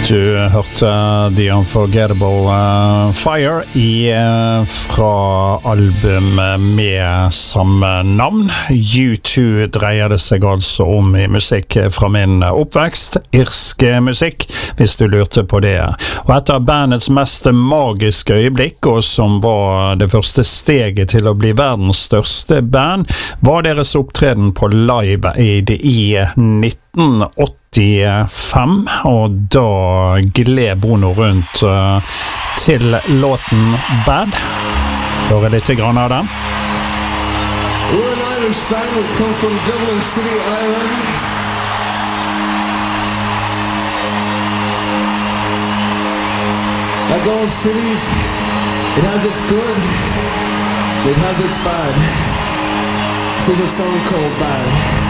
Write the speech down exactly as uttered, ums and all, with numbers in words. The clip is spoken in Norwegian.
Du hørte The Unforgettable uh, Fire i, uh, fra album med samme navn. U to dreier det seg altså om i musikk fra min oppvekst, irsk musikk, hvis du lurte på det. Og et av bandets mest magiske øyeblikk, og som var det første steget til å bli verdens største band, var deres opptreden på Live Aid i nitten åttifem, og da gled Bono rundt uh, til låten Bad. Hører litt grann av den. We're an Irish band, we come from Dublin City, Ireland. Like all cities, it has its good, it has its bad. This is a song called Bad.